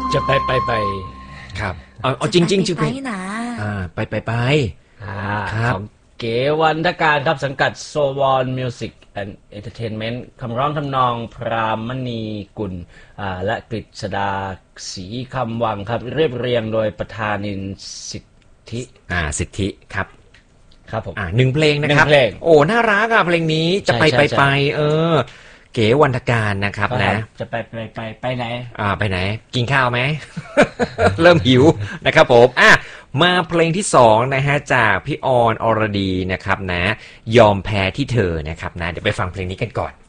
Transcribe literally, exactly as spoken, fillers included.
จะไปไปไปครับเอาเอาจริงจริงชื่อเพลงนะอ่าไปไปไปอ่าของเก๋วันทการครับสังกัดโซวอนมิวสิกแอนด์เอนเตอร์เทนเมนต์คำร้องทำนองพรามณีกุลอ่าและกฤษดาศรีคำวังครับเรียบเรียงโดยประธานินสิทธิอ่าสิทธิครับครับผมอ่าหนึ่งเพลงนะครับโอ้น่ารักอ่ะเพลงนี้จะไปไปไปเออเก๋วันทการนะครับนะจะไปไปไปไปไหนอ่าไปไหนกินข้าวไหม เริ่มหิวนะครับผมอ่ะมาเพลงที่สองนะฮะจากพี่ออนอรดีนะครับนะยอมแพ้ที่เธอนะครับนะเดี๋ยวไปฟังเพลงนี้กันก่อน